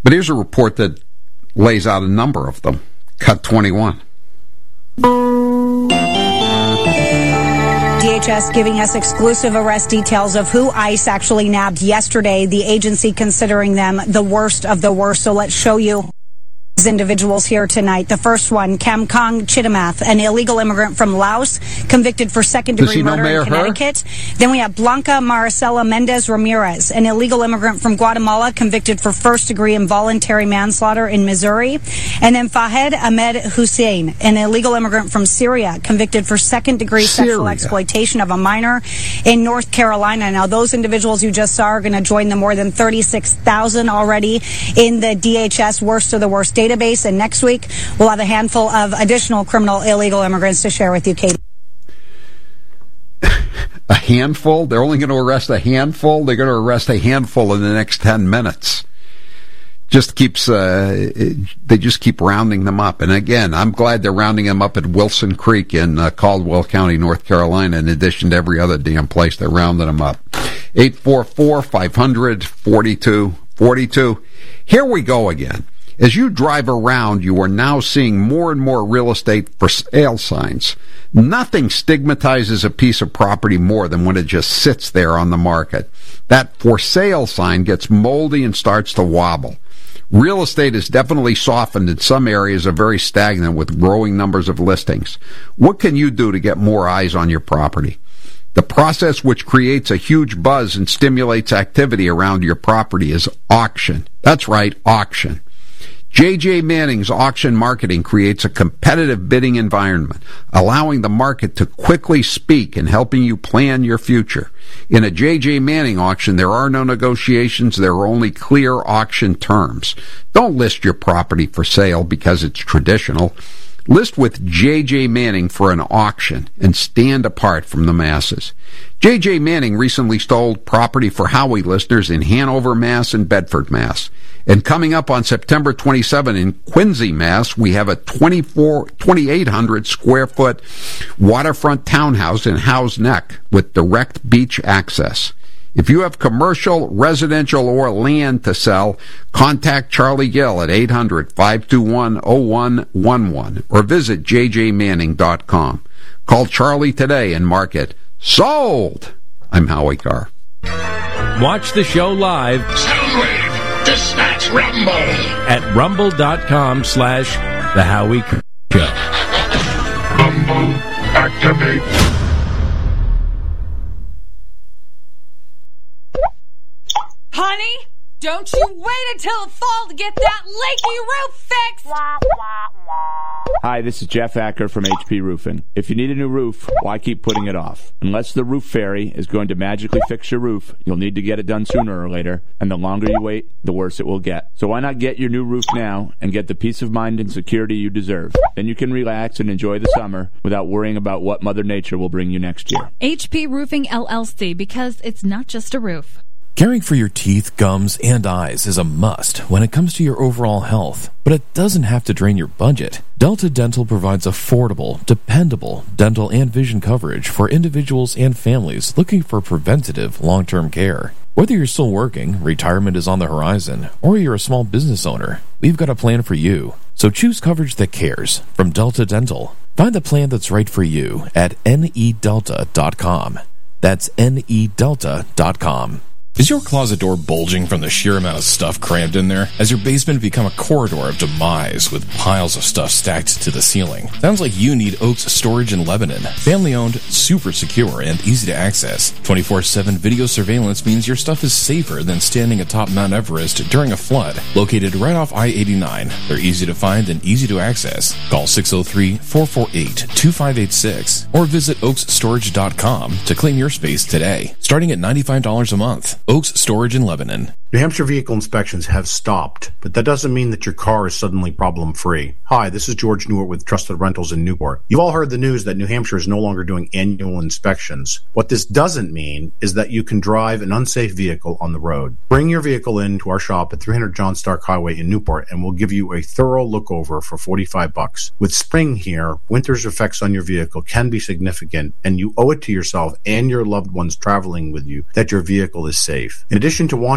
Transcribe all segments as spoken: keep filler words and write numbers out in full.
But here's a report that lays out a number of them. Cut twenty-one. D H S giving us exclusive arrest details of who ICE actually nabbed yesterday, the agency considering them the worst of the worst. So let's show you these individuals here tonight. The first one, Kamkong Chitamath, an illegal immigrant from Laos, convicted for second-degree murder in Connecticut. Her? Then we have Blanca Maricela Mendez Ramirez, an illegal immigrant from Guatemala, convicted for first-degree involuntary manslaughter in Missouri. And then Fahed Ahmed Hussein, an illegal immigrant from Syria, convicted for second-degree sexual exploitation of a minor in North Carolina. Now, those individuals you just saw are going to join the more than thirty-six thousand already in the D H S worst of the worst database, and next week we'll have a handful of additional criminal illegal immigrants to share with you, Katie. A handful? They're only going to arrest a handful? They're going to arrest a handful in the next ten minutes. Just keeps, uh, they just keep rounding them up. And again, I'm glad they're rounding them up at Wilson Creek in uh, Caldwell County, North Carolina, in addition to every other damn place they're rounding them up. eight four four, five hundred, forty-two forty-two. Here we go again. As you drive around, you are now seeing more and more real estate for sale signs. Nothing stigmatizes a piece of property more than when it just sits there on the market. That for sale sign gets moldy and starts to wobble. Real estate is definitely softened in some areas, are very stagnant with growing numbers of listings. What can you do to get more eyes on your property? The process which creates a huge buzz and stimulates activity around your property is auction. That's right, auction. J J Manning's auction marketing creates a competitive bidding environment, allowing the market to quickly speak and helping you plan your future. In a J J Manning auction, there are no negotiations, there are only clear auction terms. Don't list your property for sale because it's traditional. List with J J Manning for an auction and stand apart from the masses. J J Manning recently sold property for Howie listeners in Hanover, Mass. And Bedford, Mass. And coming up on September twenty-seventh in Quincy, Mass., we have a twenty-four, twenty-eight hundred square foot waterfront townhouse in Howe's Neck with direct beach access. If you have commercial, residential, or land to sell, contact Charlie Gill at eight hundred, five two one, oh one one one or visit j j manning dot com. Call Charlie today and mark it sold. I'm Howie Carr. Watch the show live. Soundwave, dispatch Rumble. At rumble.com slash The Howie Carr Show. Rumble, activate. Honey, don't you wait until the fall to get that leaky roof fixed! Hi, this is Jeff Acker from H P Roofing. If you need a new roof, why keep putting it off? Unless the roof fairy is going to magically fix your roof, you'll need to get it done sooner or later, and the longer you wait, the worse it will get. So why not get your new roof now and get the peace of mind and security you deserve? Then you can relax and enjoy the summer without worrying about what Mother Nature will bring you next year. H P Roofing L L C, because it's not just a roof. Caring for your teeth, gums, and eyes is a must when it comes to your overall health, but it doesn't have to drain your budget. Delta Dental provides affordable, dependable dental and vision coverage for individuals and families looking for preventative long-term care. Whether you're still working, retirement is on the horizon, or you're a small business owner, we've got a plan for you. So choose coverage that cares from Delta Dental. Find the plan that's right for you at N E delta dot com. That's N E delta dot com. Is your closet door bulging from the sheer amount of stuff crammed in there? Has your basement become a corridor of demise with piles of stuff stacked to the ceiling? Sounds like you need Oaks Storage in Lebanon. Family-owned, super secure, and easy to access. twenty-four seven video surveillance means your stuff is safer than standing atop Mount Everest during a flood. Located right off I eighty-nine, they're easy to find and easy to access. Call six oh three, four four eight, two five eight six or visit oaks storage dot com to claim your space today, starting at ninety-five dollars a month. Oaks Storage in Lebanon. New Hampshire vehicle inspections have stopped, but that doesn't mean that your car is suddenly problem-free. Hi, this is George Newart with Trusted Rentals in Newport. You've all heard the news that New Hampshire is no longer doing annual inspections. What this doesn't mean is that you can drive an unsafe vehicle on the road. Bring your vehicle in to our shop at three hundred John Stark Highway in Newport, and we'll give you a thorough look over for forty-five bucks. With spring here, winter's effects on your vehicle can be significant, and you owe it to yourself and your loved ones traveling with you that your vehicle is safe. In addition to wanting your vehicle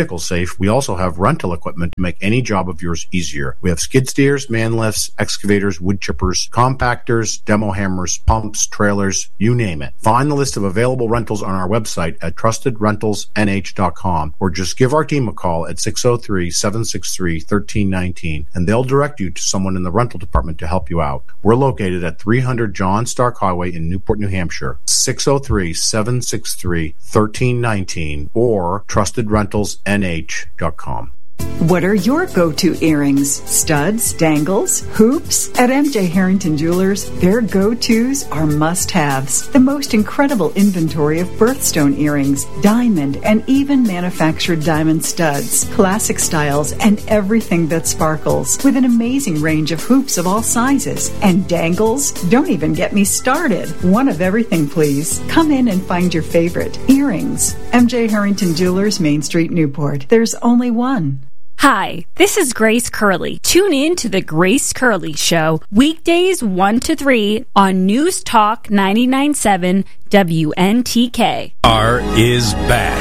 vehicle safe, we also have rental equipment to make any job of yours easier. We have skid steers, man lifts, excavators, wood chippers, compactors, demo hammers, pumps, trailers, you name it. Find the list of available rentals on our website at trusted rentals n h dot com or just give our team a call at six oh three, seven six three, one three one nine and they'll direct you to someone in the rental department to help you out. We're located at three hundred John Stark Highway in Newport, New Hampshire, six oh three, seven six three, one three one nine or trusted rentals n h dot com. What are your go-to earrings? Studs, dangles, hoops? At M J Harrington Jewelers, their go-tos are must-haves. The most incredible inventory of birthstone earrings, diamond, and even manufactured diamond studs, classic styles, and everything that sparkles, with an amazing range of hoops of all sizes. And dangles? Don't even get me started. One of everything, please. Come in and find your favorite. Earrings. M J Harrington Jewelers, Main Street, Newport. There's only one. Hi, this is Grace Curley. Tune in to The Grace Curley Show, weekdays one to three on News Talk ninety-nine point seven W N T K. R is back.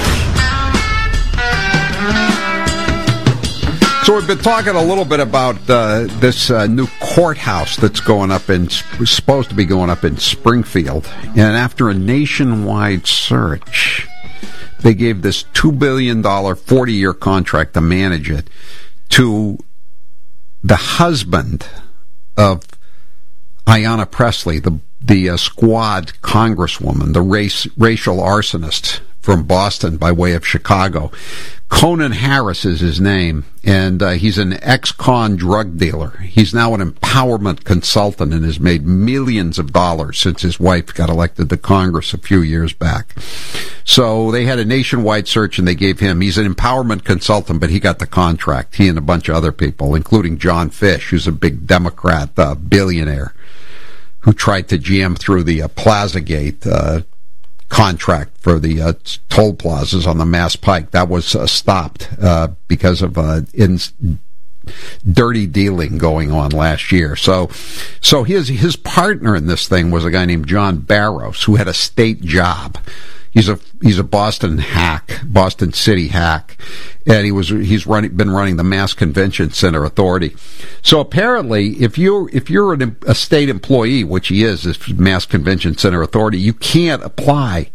So we've been talking a little bit about uh, this uh, new courthouse that's going up in, supposed to be going up in Springfield. And after a nationwide search, they gave this two billion dollars forty-year contract to manage it to the husband of Ayanna Pressley, the the uh, squad congresswoman, the race racial arsonist from Boston by way of Chicago. Conan Harris is his name, and uh, he's an ex-con drug dealer. He's now an empowerment consultant and has made millions of dollars since his wife got elected to Congress a few years back. So they had a nationwide search, and they gave him, he's an empowerment consultant, but he got the contract, he and a bunch of other people, including John Fish, who's a big Democrat uh, billionaire who tried to jam through the uh, Plazagate uh contract for the uh, toll plazas on the Mass Pike. That was uh, stopped uh, because of uh, in, dirty dealing going on last year. So, so his his partner in this thing was a guy named John Barrows, who had a state job. He's a he's a Boston hack, Boston City hack, and he was he's running been running the Mass Convention Center Authority. So apparently, if you if you're an, a state employee, which he is, this Mass Convention Center Authority, you can't apply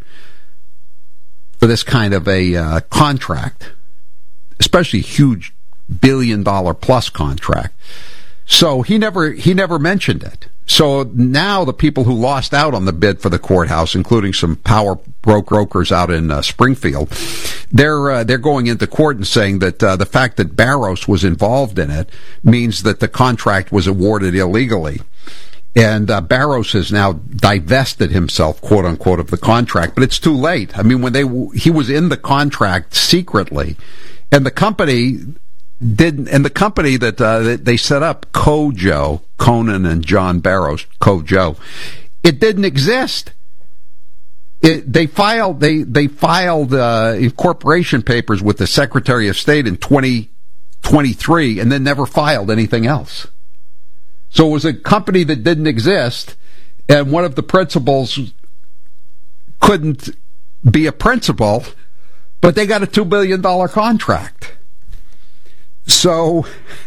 for this kind of a uh, contract, especially a huge billion dollar plus contract. So he never he never mentioned it. So now the people who lost out on the bid for the courthouse, including some power brokers out in uh, Springfield, they're uh, they're going into court and saying that uh, the fact that Barrows was involved in it means that the contract was awarded illegally. And uh, Barrows has now divested himself, quote unquote, of the contract, but it's too late. I mean, when they he was in the contract secretly, and the company did, and the company that, uh, that they set up, Kojo, Conan and John Barrows, Kojo, it didn't exist. It, they filed they they filed uh, incorporation papers with the Secretary of State in twenty twenty-three, and then never filed anything else. So it was a company that didn't exist, and one of the principals couldn't be a principal, but they got a two billion dollars contract. So,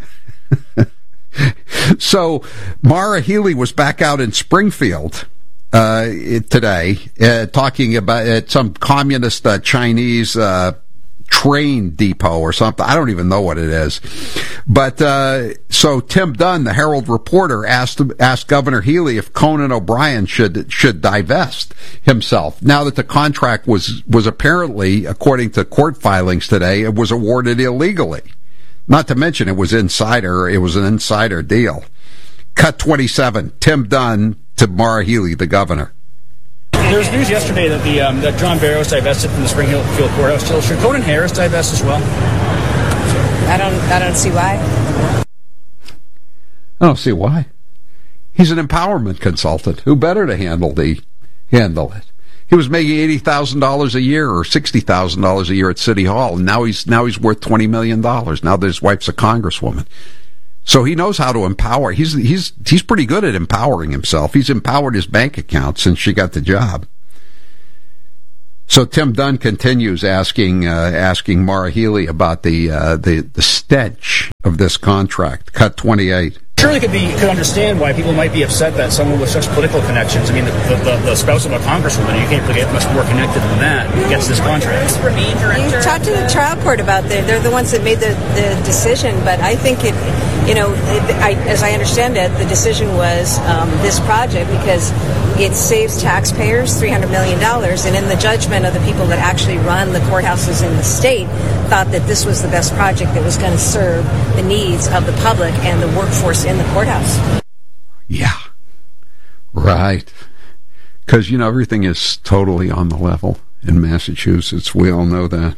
so Maura Healey was back out in Springfield uh, today, uh, talking about at some communist uh, Chinese uh, train depot or something. I don't even know what it is. But uh, so Tim Dunn, the Herald reporter, asked asked Governor Healey if Conan O'Brien should should divest himself. Now that the contract was was apparently, according to court filings today, it was awarded illegally. Not to mention it was insider. It was an insider deal. Cut twenty-seven. Tim Dunn to Maura Healey, the governor. There was news yesterday that the um, that John Barrows divested from the Springfield Courthouse. Still, should Conan Harris divest as well? I don't. I don't see why. I don't see why. He's an empowerment consultant. Who better to handle the handle it? He was making eighty thousand dollars a year or sixty thousand dollars a year at City Hall, and now he's now he's worth twenty million dollars. Now that his wife's a congresswoman, so he knows how to empower. He's he's he's pretty good at empowering himself. He's empowered his bank account since she got the job. So Tim Dunn continues asking uh, asking Maura Healey about the, uh, the the stench of this contract. Cut twenty-eight. Surely could be could understand why people might be upset that someone with such political connections, I mean, the, the, the spouse of a congresswoman, you can't get much more connected than that, gets this contract. You talked to the trial court about that. They're the ones that made the, the decision, but I think it, you know, it, I, as I understand it, the decision was um, this project because it saves taxpayers three hundred million dollars, and in the judgment of the people that actually run the courthouses in the state, thought that this was the best project that was going to serve the needs of the public and the workforce in the courthouse. Yeah, right. Because, you know, everything is totally on the level in Massachusetts. We all know that.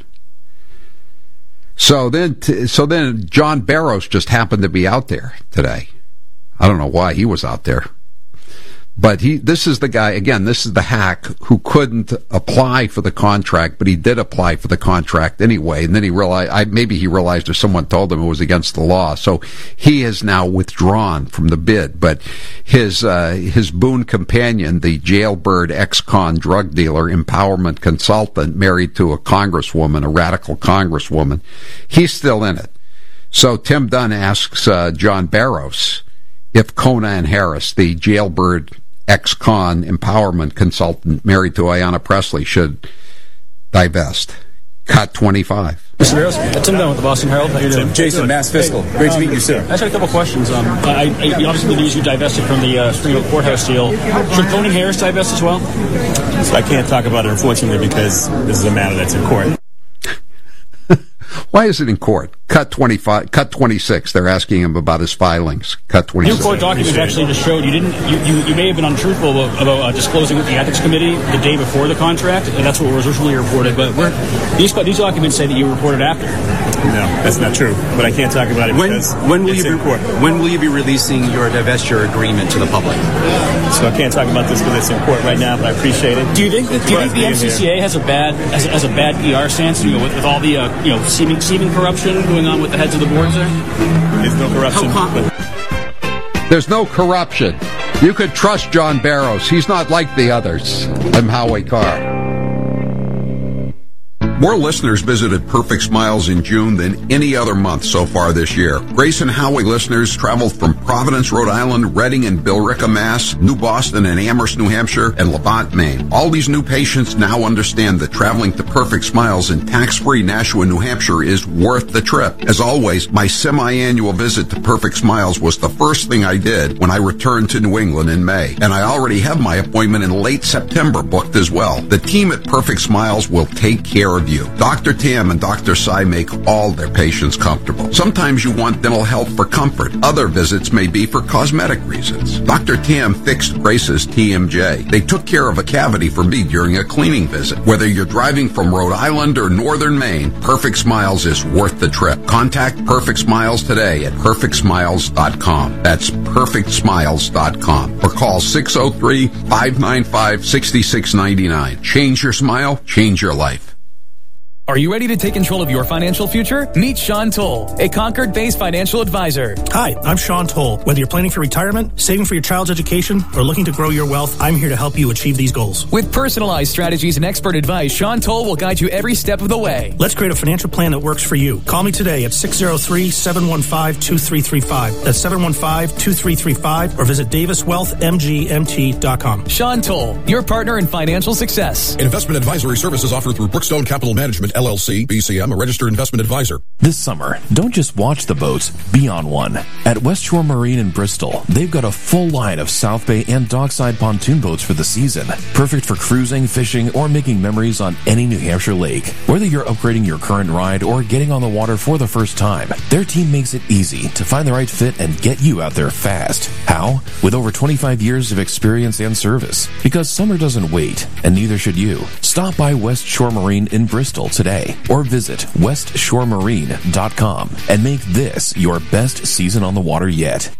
So then, t- so then John Barrows just happened to be out there today. I don't know why he was out there. But he, this is the guy, again, this is the hack who couldn't apply for the contract, but he did apply for the contract anyway. And then he realized, I, maybe he realized or someone told him it was against the law. So he has now withdrawn from the bid. But his, uh, his boon companion, the jailbird ex-con drug dealer, empowerment consultant, married to a congresswoman, a radical congresswoman, he's still in it. So Tim Dunn asks, uh, John Barrows if Conan Harris, the jailbird ex-con empowerment consultant married to Ayanna Pressley, should divest. Cut twenty-five. Mister Barrows, Tim Dunn with the Boston Herald. How you doing? Jason, Mass Fiscal. Great to meet you, sir. I just had a couple questions. Um, I, I, obviously, the news you divested from the uh, Spring Hill Courthouse deal. Should Conan Harris divest as well? So I can't talk about it, unfortunately, because this is a matter that's in court. Why is it in court? Cut twenty-five. Cut twenty-six. They're asking him about his filings. Cut twenty-six. New court documents actually just showed you didn't. You, you, you may have been untruthful about, about uh, disclosing with the ethics committee the day before the contract, and that's what was originally reported. But we're, these these documents say that you reported after. No, that's not true. But I can't talk about it when, because when will it's you in be, court. When will you be releasing your divestiture agreement to the public? So I can't talk about this because it's in court right now, but I appreciate it. Do you think? Do you think the M C C A has a bad has, has a bad P R stance? You know, with, with all the uh, you know seeming seeming corruption going on with the heads of the boards there? There's no corruption. But There's no corruption. You could trust John Barrows. He's not like the others. I'm Howie Carr. More listeners visited Perfect Smiles in June than any other month so far this year. Grace and Howie listeners traveled from Providence, Rhode Island, Reading and Billerica, Mass., New Boston and Amherst, New Hampshire, and Levant, Maine. All these new patients now understand that traveling to Perfect Smiles in tax-free Nashua, New Hampshire is worth the trip. As always, my semi-annual visit to Perfect Smiles was the first thing I did when I returned to New England in May. And I already have my appointment in late September booked as well. The team at Perfect Smiles will take care of you. Doctor Tam and Doctor Sai make all their patients comfortable. Sometimes you want dental help for comfort. Other visits may be for cosmetic reasons. Doctor Tam fixed Grace's T M J. They took care of a cavity for me during a cleaning visit. Whether you're driving from Rhode Island or northern Maine, Perfect Smiles is worth the trip. Contact Perfect Smiles today at perfect smiles dot com. That's perfect smiles dot com. Or call six oh three, five nine five, six six nine nine. Change your smile, change your life. Are you ready to take control of your financial future? Meet Sean Toll, a Concord-based financial advisor. Hi, I'm Sean Toll. Whether you're planning for retirement, saving for your child's education, or looking to grow your wealth, I'm here to help you achieve these goals. With personalized strategies and expert advice, Sean Toll will guide you every step of the way. Let's create a financial plan that works for you. Call me today at six oh three, seven one five, two three three five. That's seven one five, two three three five, or visit davis wealth m g m t dot com. Sean Toll, your partner in financial success. Investment advisory services offered through Brookstone Capital Management, L L C, B C M, a registered investment advisor. This summer, don't just watch the boats, be on one. At West Shore Marine in Bristol, they've got a full line of South Bay and dockside pontoon boats for the season. Perfect for cruising, fishing, or making memories on any New Hampshire lake. Whether you're upgrading your current ride or getting on the water for the first time, their team makes it easy to find the right fit and get you out there fast. How? With over twenty-five years of experience and service. Because summer doesn't wait, and neither should you. Stop by West Shore Marine in Bristol today, or visit west shore marine dot com and make this your best season on the water yet.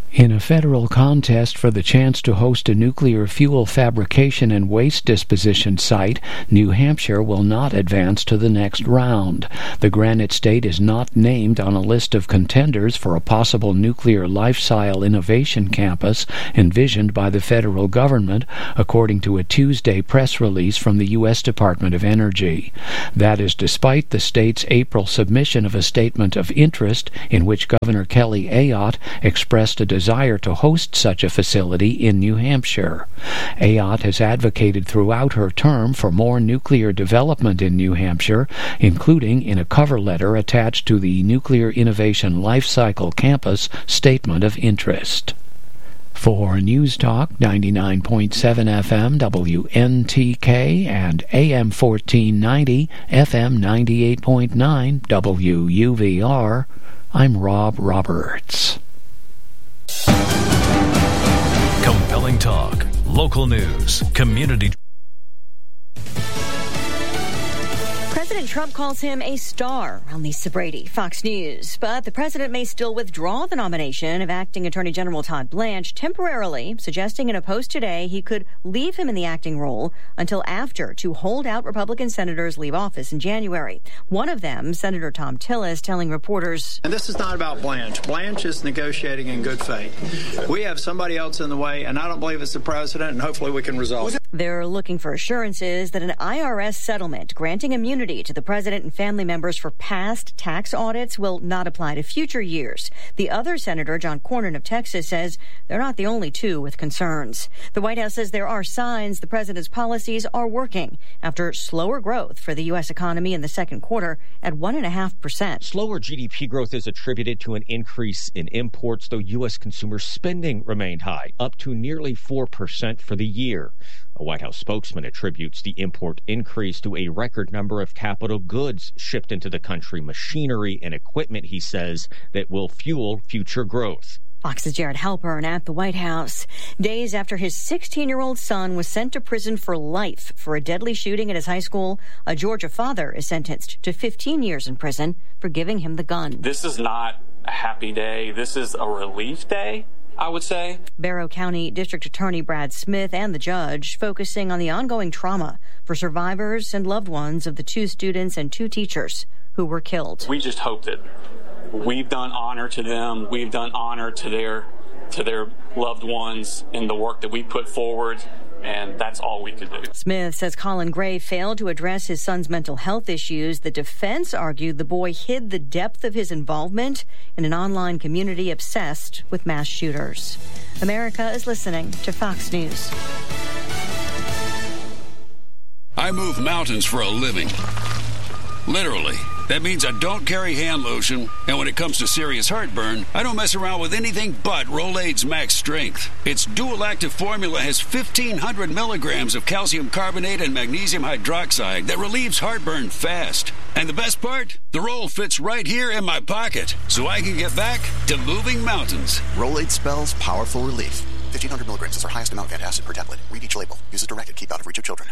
In a federal contest for the chance to host a nuclear fuel fabrication and waste disposition site, New Hampshire will not advance to the next round. The Granite State is not named on a list of contenders for a possible nuclear lifestyle innovation campus envisioned by the federal government, according to a Tuesday press release from the U S Department of Energy. That is despite the state's April submission of a statement of interest in which Governor Kelly Ayotte expressed a desire to host such a facility in New Hampshire. Ayotte has advocated throughout her term for more nuclear development in New Hampshire, including in a cover letter attached to the Nuclear Innovation Life Cycle Campus Statement of Interest. For News Talk ninety-nine point seven F M W N T K and A M fourteen ninety F M ninety-eight point nine W U V R, I'm Rob Roberts. Compelling talk, local news, community. President Trump calls him a star, Lisa Brady, Fox News. But the president may still withdraw the nomination of acting Attorney General Todd Blanche temporarily, suggesting in a post today he could leave him in the acting role until after two holdout Republican senators leave office in January. One of them, Senator Thom Tillis, telling reporters, and this is not about Blanche. Blanche is negotiating in good faith. We have somebody else in the way, and I don't believe it's the president, and hopefully we can resolve it. They're looking for assurances that an I R S settlement granting immunity to the president and family members for past tax audits will not apply to future years. The other senator, John Cornyn of Texas, says they're not the only two with concerns. The White House says there are signs the president's policies are working after slower growth for the U S economy in the second quarter at one point five percent. Slower G D P growth is attributed to an increase in imports, though U S consumer spending remained high, up to nearly four percent for the year. A White House spokesman attributes the import increase to a record number of capital goods shipped into the country, machinery and equipment, he says, that will fuel future growth. Fox's Jared Halpern at the White House. Days after his sixteen-year-old son was sent to prison for life for a deadly shooting at his high school, a Georgia father is sentenced to fifteen years in prison for giving him the gun. This is not a happy day. This is a relief day, I would say. Barrow County District Attorney Brad Smith and the judge focusing on the ongoing trauma for survivors and loved ones of the two students and two teachers who were killed. We just hope that we've done honor to them. We've done honor to their to their loved ones in the work that we put forward, and that's all we could do. Smith says Colin Gray failed to address his son's mental health issues. The defense argued the boy hid the depth of his involvement in an online community obsessed with mass shooters. America is listening to Fox News. I move mountains for a living. Literally. That means I don't carry hand lotion, and when it comes to serious heartburn, I don't mess around with anything but Rolaids Max Strength. Its dual-active formula has fifteen hundred milligrams of calcium carbonate and magnesium hydroxide that relieves heartburn fast. And the best part? The roll fits right here in my pocket, so I can get back to moving mountains. Rolaids spells powerful relief. fifteen hundred milligrams is our highest amount of antacid per tablet. Read each label. Use as directed. Keep out of reach of children.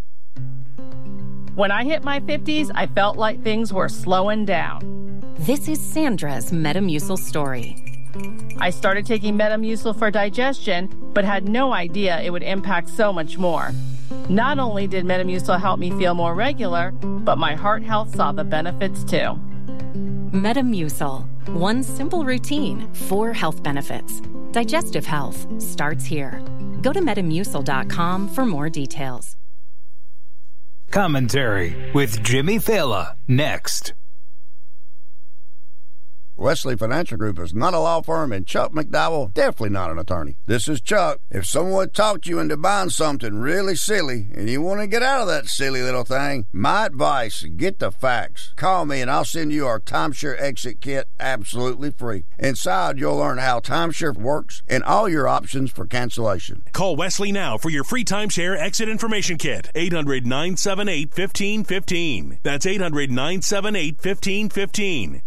When I hit my fifties, I felt like things were slowing down. This is Sandra's Metamucil story. I started taking Metamucil for digestion, but had no idea it would impact so much more. Not only did Metamucil help me feel more regular, but my heart health saw the benefits too. Metamucil. One simple routine, four health benefits. Digestive health starts here. Go to metamucil dot com for more details. Commentary with Jimmy Fallon next. Wesley Financial Group is not a law firm, and Chuck McDowell definitely not an attorney. This is Chuck. If someone talked you into buying something really silly and you want to get out of that silly little thing, my advice, get the facts. Call me and I'll send you our timeshare exit kit absolutely free. Inside, you'll learn how timeshare works and all your options for cancellation. Call Wesley now for your free timeshare exit information kit. eight hundred, nine seven eight, one five one five. That's eight hundred, nine seven eight, one five one five.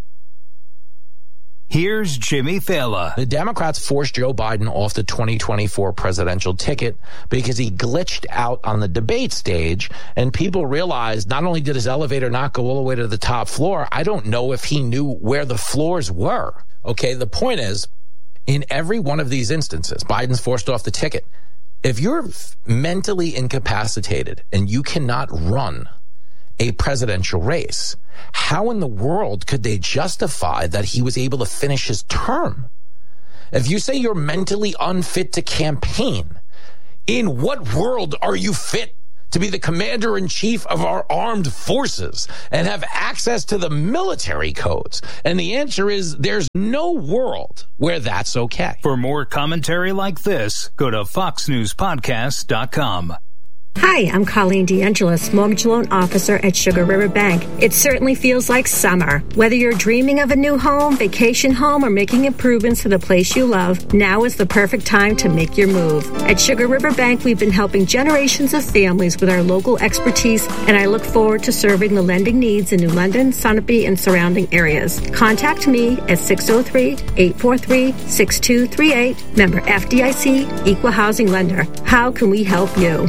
Here's Jimmy Fallon. The Democrats forced Joe Biden off the twenty twenty-four presidential ticket because he glitched out on the debate stage, and people realized not only did his elevator not go all the way to the top floor, I don't know if he knew where the floors were. Okay, the point is, In every one of these instances, Biden's forced off the ticket. If you're mentally incapacitated and you cannot run a presidential race, how in the world could they justify that he was able to finish his term? If you say you're mentally unfit to campaign, in what world are you fit to be the commander-in-chief of our armed forces and have access to the military codes? And the answer is there's no world where that's okay. For more commentary like this, go to fox news podcast dot com. Hi, I'm Colleen DeAngelis, Mortgage Loan Officer at Sugar River Bank. It certainly feels like summer. Whether you're dreaming of a new home, vacation home, or making improvements to the place you love, now is the perfect time to make your move. At Sugar River Bank, we've been helping generations of families with our local expertise, and I look forward to serving the lending needs in New London, Sunapee, and surrounding areas. Contact me at six oh three, eight four three, six two three eight, member F D I C, Equal Housing Lender. How can we help you?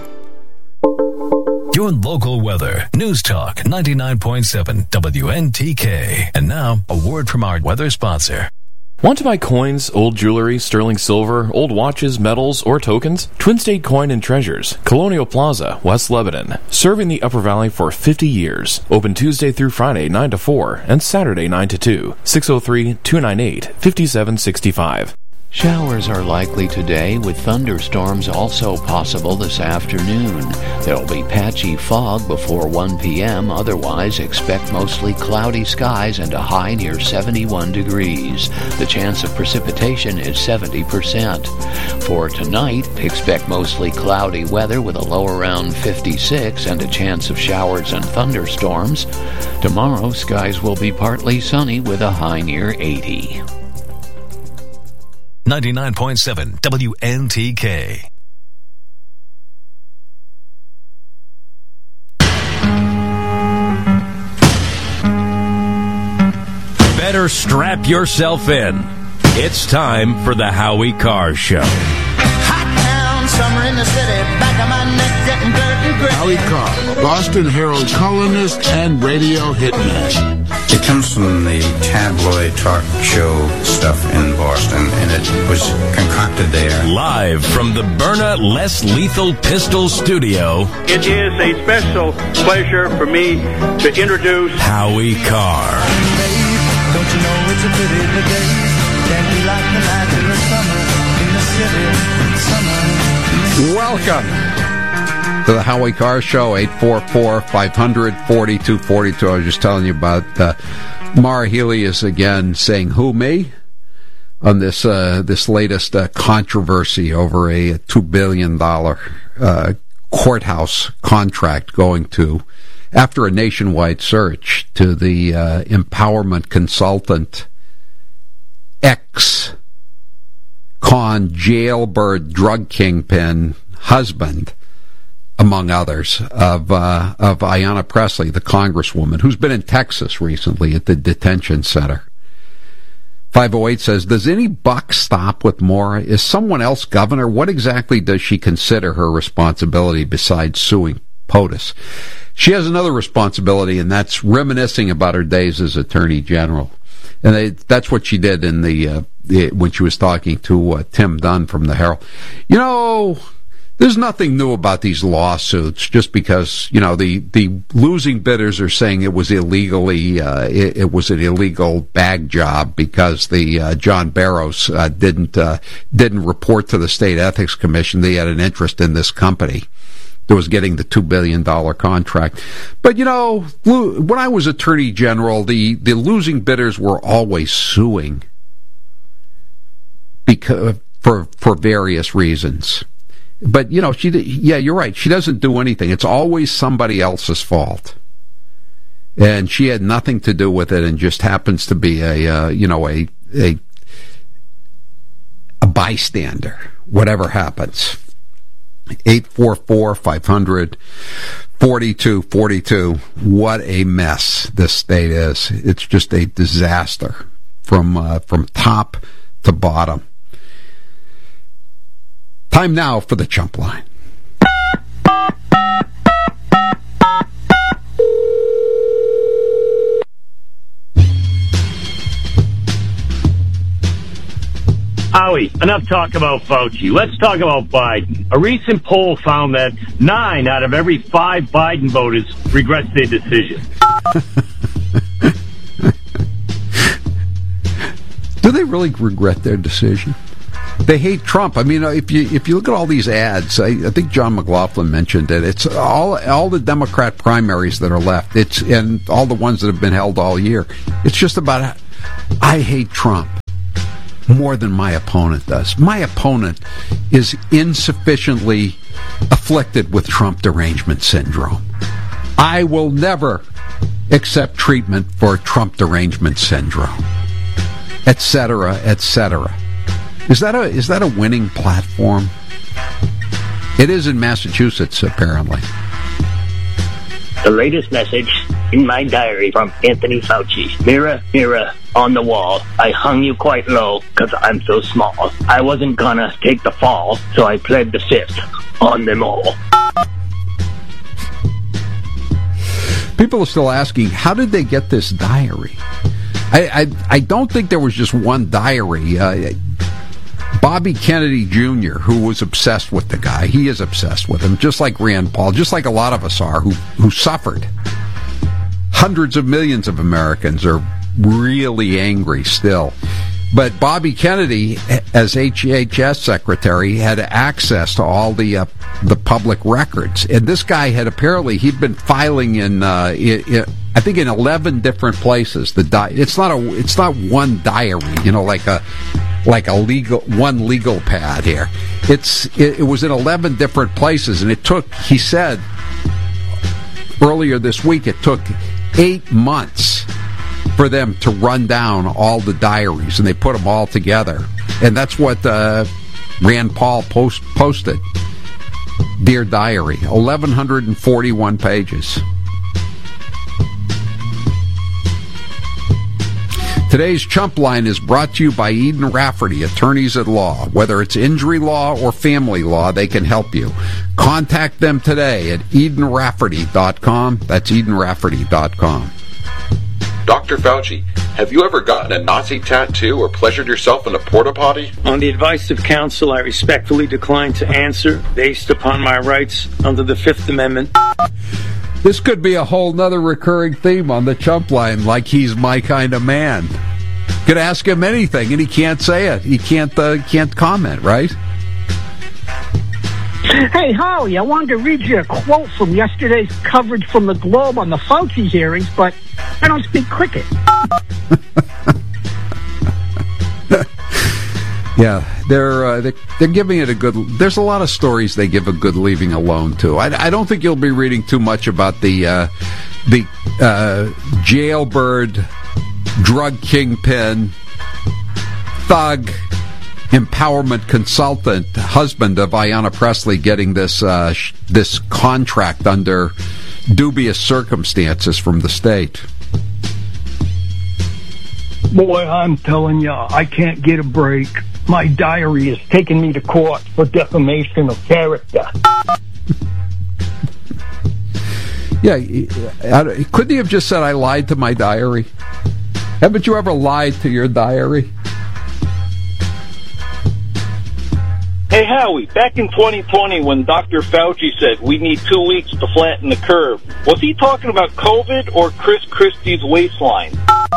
Your local weather. News Talk ninety-nine point seven W N T K. And now, a word from our weather sponsor. Want to buy coins, old jewelry, sterling silver, old watches, metals, or tokens? Twin State Coin and Treasures, Colonial Plaza, West Lebanon. Serving the Upper Valley for fifty years. Open Tuesday through Friday, nine to four, and Saturday, nine to two. six oh three, two nine eight, five seven six five. Showers are likely today, with thunderstorms also possible this afternoon. There'll be patchy fog before one p.m. Otherwise, expect mostly cloudy skies and a high near seventy-one degrees. The chance of precipitation is seventy percent. For tonight, expect mostly cloudy weather with a low around fifty-six and a chance of showers and thunderstorms. Tomorrow, skies will be partly sunny with a high near eighty. ninety-nine point seven W N T K. Better strap yourself in. It's time for the Howie Carr Show. Hot town, summer in the city, back of my neck getting dirt and gritty. Howie Carr, Boston Herald columnist and radio hitman. It comes from the tabloid talk show stuff in Boston, and it was concocted there. Live from the Byrna Less Lethal Pistol Studio, it is a special pleasure for me to introduce Howie Carr. Don't you know it's a pity the days can't be like the night in the summer in the city, summer in the Welcome to the Howie Carr Show, eight four four, five hundred, forty-two forty-two. I was just telling you about uh, Maura Healey is again saying, who, me? On this uh, this latest uh, controversy over a two billion dollars uh, courthouse contract going to, after a nationwide search, to the uh, empowerment consultant, ex-con jailbird drug kingpin husband, among others, of uh, of Ayanna Pressley, the congresswoman, who's been in Texas recently at the detention center. five oh eight says, does any buck stop with Maura? Is someone else governor? What exactly does she consider her responsibility besides suing POTUS? She has another responsibility, and that's reminiscing about her days as Attorney General. And they, that's what she did in the, uh, the when she was talking to uh, Tim Dunn from the Herald. You know, there's nothing new about these lawsuits, just because, you know, the, the losing bidders are saying it was illegally, uh, it, it was an illegal bag job because the uh, John Barrows uh, didn't uh, didn't report to the State Ethics Commission that he had an interest in this company that was getting the two billion dollars contract. But, you know, when I was Attorney General, the, the losing bidders were always suing because for for various reasons. But, you know, she, yeah, you're right. She doesn't do anything. It's always somebody else's fault. And she had nothing to do with it and just happens to be a, uh, you know, a, a, a bystander, whatever happens. eight four four, five hundred, forty-two forty-two. What a mess this state is. It's just a disaster from, uh, from top to bottom. Time now for the Chump Line. Howie, enough talk about Fauci. Let's talk about Biden. A recent poll found that nine out of every five Biden voters regrets their decision. Do they really regret their decision? They hate Trump. I mean, if you if you look at all these ads, I, I think John McLaughlin mentioned it. It's all all the Democrat primaries that are left. It's and all the ones that have been held all year. It's just about I hate Trump more than my opponent does. My opponent is insufficiently afflicted with Trump derangement syndrome. I will never accept treatment for Trump derangement syndrome, et cetera, et cetera. Is that a is that a winning platform? It is in Massachusetts, apparently. The latest message in my diary from Anthony Fauci. Mirror, mirror on the wall, I hung you quite low because I'm so small. I wasn't gonna take the fall, so I pled the fifth on them all. People are still asking, how did they get this diary? I I, I don't think there was just one diary. Uh, Bobby Kennedy Junior, who was obsessed with the guy, he is obsessed with him, just like Rand Paul, just like a lot of us are, who who suffered. Hundreds of millions of Americans are really angry still. But Bobby Kennedy, as H H S secretary, had access to all the uh, the public records, and this guy had apparently he'd been filing in, uh, in, in I think in eleven different places. The di- it's not a it's not one diary, you know, like a like a legal one legal pad here. It's it, it was in eleven different places, and it took, he said earlier this week, it took eight months for them to run down all the diaries, and they put them all together. And that's what uh, Rand Paul post, posted. Dear Diary, eleven forty-one pages. Today's Chump Line is brought to you by Eden Rafferty, attorneys at law. Whether it's injury law or family law, they can help you. Contact them today at eden rafferty dot com. That's eden rafferty dot com. Doctor Fauci, have you ever gotten a Nazi tattoo or pleasured yourself in a porta potty? On the advice of counsel, I respectfully decline to answer based upon my rights under the Fifth Amendment. This could be a whole nother recurring theme on the Chump Line, like he's my kind of man. Could ask him anything, and he can't say it. He can't uh, can't comment, right? Hey, Howie, I wanted to read you a quote from yesterday's coverage from the Globe on the Fauci hearings, but I don't speak cricket. Yeah, they're, uh, they're they're giving it a good. There's a lot of stories they give a good leaving alone to. I, I don't think you'll be reading too much about the uh, the uh, jailbird, drug kingpin, thug, empowerment consultant, husband of Ayanna Pressley, getting this uh, sh- this contract under dubious circumstances from the state. Boy, I'm telling you, I can't get a break. My diary is taking me to court for defamation of character. Yeah, couldn't he have just said, I lied to my diary? Haven't you ever lied to your diary? Hey, Howie, back in twenty twenty when Doctor Fauci said we need two weeks to flatten the curve, was he talking about COVID or Chris Christie's waistline?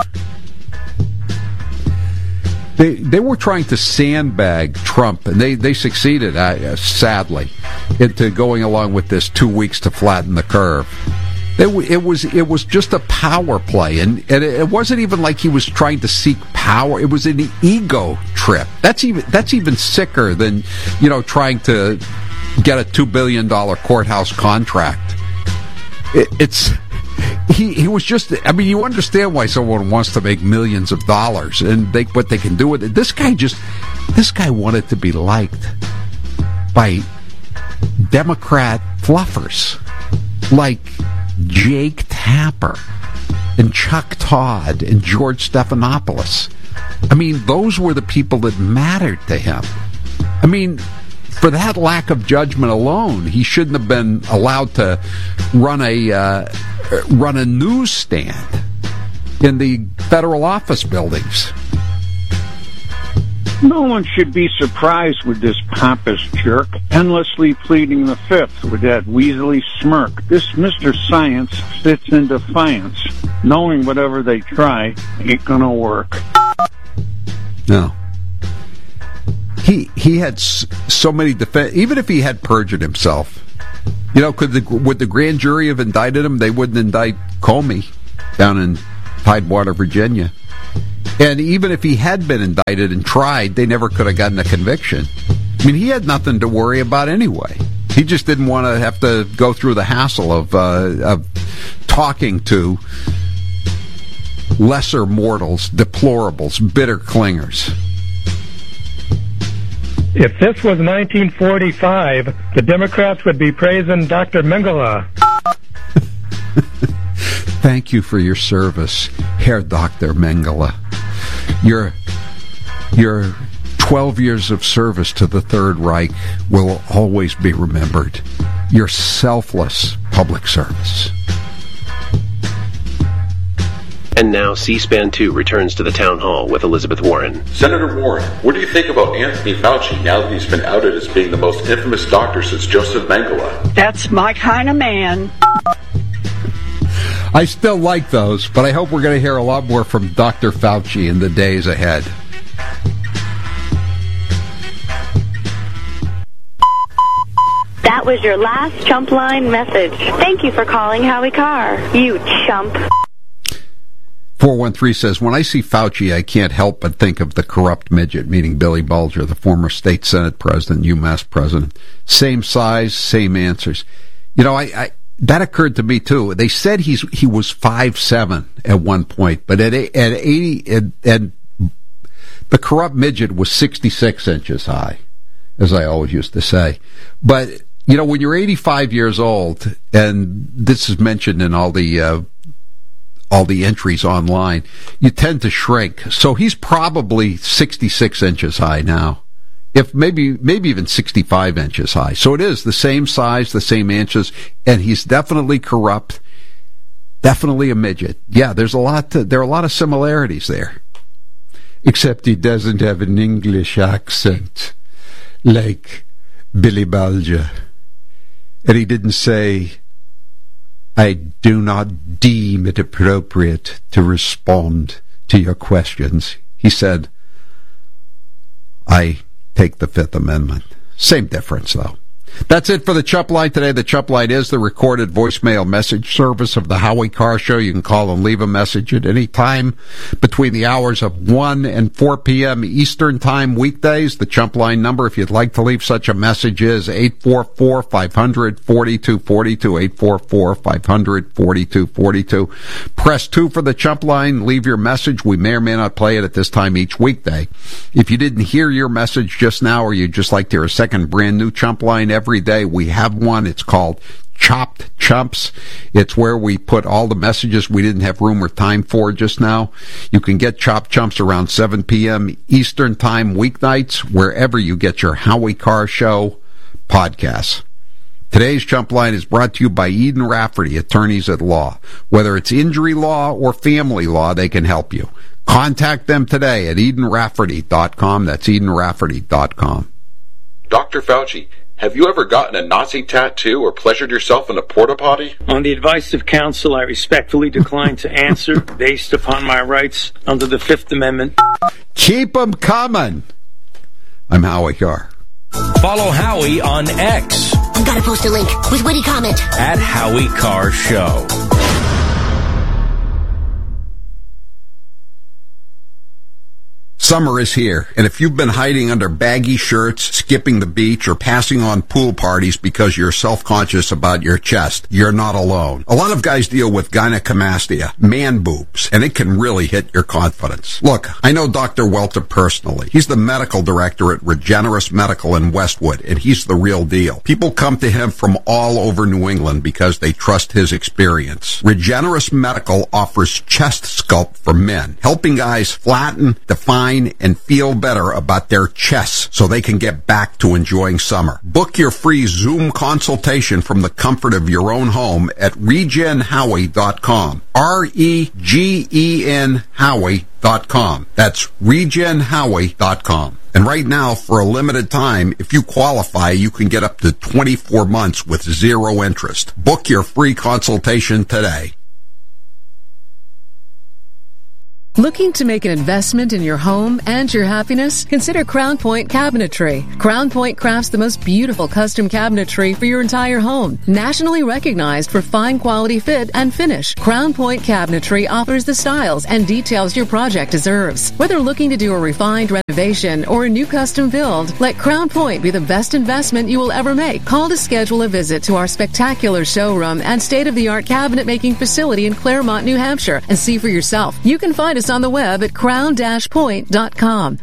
They they were trying to sandbag Trump, and they, they succeeded, uh, sadly, into going along with this two weeks to flatten the curve. It, it was it was just a power play, and, and it wasn't even like he was trying to seek power. It was an ego trip. That's even that's even sicker than, you know, trying to get a two billion dollar courthouse contract. It, it's. He he was just, I mean, you understand why someone wants to make millions of dollars and they, what they can do with it. This guy just, this guy wanted to be liked by Democrat fluffers like Jake Tapper and Chuck Todd and George Stephanopoulos. I mean, those were the people that mattered to him. I mean, for that lack of judgment alone, he shouldn't have been allowed to run a uh, run a newsstand in the federal office buildings. No one should be surprised with this pompous jerk, endlessly pleading the fifth with that weaselly smirk. This Mister Science sits in defiance, knowing whatever they try ain't gonna work. No. He he had s- so many defense. Even if he had perjured himself, you know, could the would the grand jury have indicted him? They wouldn't indict Comey down in Tidewater, Virginia. And even if he had been indicted and tried, they never could have gotten a conviction. I mean, he had nothing to worry about anyway. He just didn't want to have to go through the hassle of uh, of talking to lesser mortals, deplorables, bitter clingers. If this was nineteen forty-five, the Democrats would be praising Doctor Mengele. Thank you for your service, Herr Doctor Mengele. Your, your twelve years of service to the Third Reich will always be remembered. Your selfless public service. And now C-SPAN two returns to the town hall with Elizabeth Warren. Senator Warren, what do you think about Anthony Fauci now that he's been outed as being the most infamous doctor since Joseph Mengele? That's my kind of man. I still like those, but I hope we're going to hear a lot more from Doctor Fauci in the days ahead. That was your last chump line message. Thank you for calling Howie Carr, you chump. four one three says, when I see Fauci, I can't help but think of the corrupt midget, meaning Billy Bulger, the former state Senate president, UMass president. Same size, same answers. You know, I... I that occurred to me too. They said he's he was five seven at one point, but at at eighty, and and the corrupt midget was sixty-six inches high, as I always used to say. But you know, when you're eighty-five years old, and this is mentioned in all the uh, all the entries online, you tend to shrink. So he's probably sixty-six inches high now. If maybe, maybe even sixty-five inches high. So it is the same size, the same inches, and he's definitely corrupt, definitely a midget. Yeah, there's a lot to, there are a lot of similarities there. Except he doesn't have an English accent like Billy Bulger. And he didn't say, I do not deem it appropriate to respond to your questions. He said, I take the Fifth Amendment. Same difference, though. That's it for the Chup Line today. The Chup Line is the recorded voicemail message service of the Howie Carr Show. You can call and leave a message at any time between the hours of one and four p.m. Eastern Time weekdays. The Chup Line number, if you'd like to leave such a message, is eight four four, five hundred, forty-two forty-two, eight four four, five hundred, forty-two forty-two. Press two for the Chup Line. Leave your message. We may or may not play it at this time each weekday. If you didn't hear your message just now, or you'd just like to hear a second brand new Chup Line every Every day we have one. It's called Chopped Chumps. It's where we put all the messages we didn't have room or time for just now. You can get Chopped Chumps around seven p.m. Eastern Time weeknights, wherever you get your Howie Carr Show podcasts. Today's Chump Line is brought to you by Eden Rafferty, attorneys at law. Whether it's injury law or family law, they can help you. Contact them today at eden rafferty dot com. That's eden rafferty dot com. Doctor Fauci, have you ever gotten a Nazi tattoo or pleasured yourself in a porta potty? On the advice of counsel, I respectfully decline to answer based upon my rights under the Fifth Amendment. Keep 'em coming. I'm Howie Carr. Follow Howie on X. I've got to post a link with witty comment. At Howie Carr Show. Summer is here, and if you've been hiding under baggy shirts, skipping the beach, or passing on pool parties because you're self-conscious about your chest, you're not alone. A lot of guys deal with gynecomastia, man boobs, and it can really hit your confidence. Look, I know Doctor Welter personally. He's the medical director at Regenerous Medical in Westwood, and he's the real deal. People come to him from all over New England because they trust his experience. Regenerous Medical offers chest sculpt for men, helping guys flatten, define, shine and feel better about their chests so they can get back to enjoying summer. Book your free Zoom consultation from the comfort of your own home at regen howie dot com. R E G E N Howie dot com. That's regen howie dot com. And right now, for a limited time, if you qualify, you can get up to twenty-four months with zero interest. Book your free consultation today. Looking to make an investment in your home and your happiness? Consider Crown Point Cabinetry. Crown Point crafts the most beautiful custom cabinetry for your entire home. Nationally recognized for fine quality fit and finish, Crown Point Cabinetry offers the styles and details your project deserves. Whether looking to do a refined renovation or a new custom build, let Crown Point be the best investment you will ever make. Call to schedule a visit to our spectacular showroom and state-of-the-art cabinet making facility in Claremont, New Hampshire, and see for yourself. You can find us on the web at crown dash point dot com.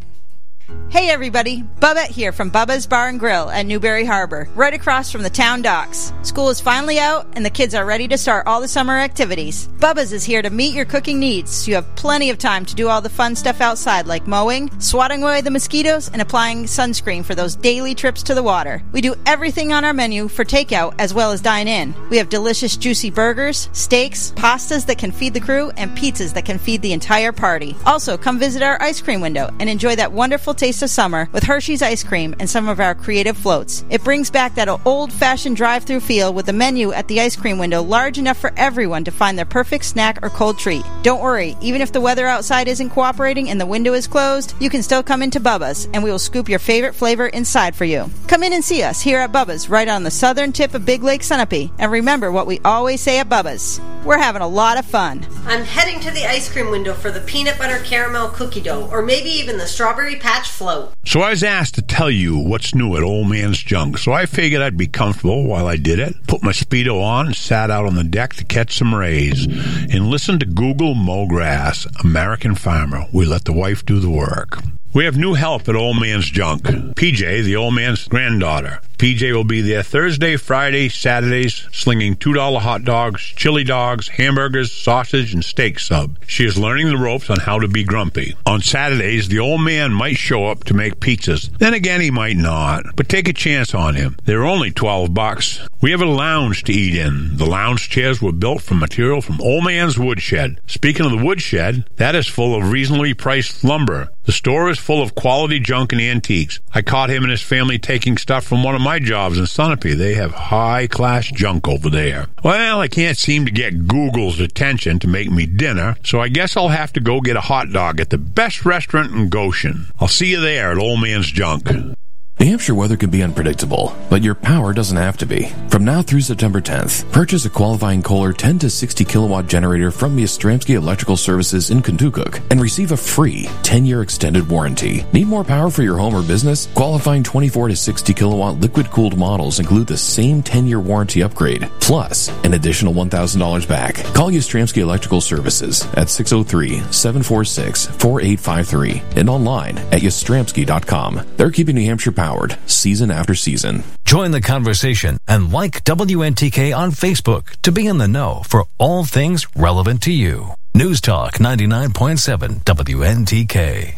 Hey everybody, Bubba here from Bubba's Bar and Grill at Newberry Harbor, right across from the town docks. School is finally out and the kids are ready to start all the summer activities. Bubba's is here to meet your cooking needs, so you have plenty of time to do all the fun stuff outside like mowing, swatting away the mosquitoes, and applying sunscreen for those daily trips to the water. We do everything on our menu for takeout as well as dine in. We have delicious juicy burgers, steaks, pastas that can feed the crew, and pizzas that can feed the entire party. Also, come visit our ice cream window and enjoy that wonderful taste of summer with Hershey's ice cream and some of our creative floats. It brings back that old-fashioned drive-through feel with the menu at the ice cream window large enough for everyone to find their perfect snack or cold treat. Don't worry, even if the weather outside isn't cooperating and the window is closed, you can still come into Bubba's and we will scoop your favorite flavor inside for you. Come in and see us here at Bubba's right on the southern tip of Big Lake Sunapee, and remember what we always say at Bubba's. We're having a lot of fun. I'm heading to the ice cream window for the peanut butter caramel cookie dough, or maybe even the strawberry patch float. So I was asked to tell you what's new at Old Man's Junk, so I figured I'd be comfortable while I did it. Put my Speedo on and sat out on the deck to catch some rays and listen to Google mow grass. American farmer. We let the wife do the work. We have new help at Old Man's Junk. P J, the old man's granddaughter. P J will be there Thursday, Friday, Saturdays, slinging two dollar hot dogs, chili dogs, hamburgers, sausage, and steak sub. She is learning the ropes on how to be grumpy. On Saturdays, the old man might show up to make pizzas. Then again, he might not. But take a chance on him. They're only twelve bucks. We have a lounge to eat in. The lounge chairs were built from material from Old Man's Woodshed. Speaking of the woodshed, that is full of reasonably priced lumber. The store is full of quality junk and antiques. I caught him and his family taking stuff from one of my jobs in Sunapee. They have high-class junk over there. Well, I can't seem to get Google's attention to make me dinner, so I guess I'll have to go get a hot dog at the best restaurant in Goshen. I'll see you there at Old Man's Junk. New Hampshire weather can be unpredictable, but your power doesn't have to be. From now through September tenth, purchase a qualifying Kohler ten to sixty kilowatt generator from Yastrzemski Electrical Services in Kentukook and receive a free ten year extended warranty. Need more power for your home or business? Qualifying twenty-four to sixty kilowatt liquid-cooled models include the same ten year warranty upgrade, plus an additional one thousand dollars back. Call Yastrzemski Electrical Services at six oh three, seven four six, four eight five three and online at yastrzemski dot com. They're keeping New Hampshire powered season after season. Join the conversation and like W N T K on Facebook to be in the know for all things relevant to you. News Talk ninety-nine point seven W N T K.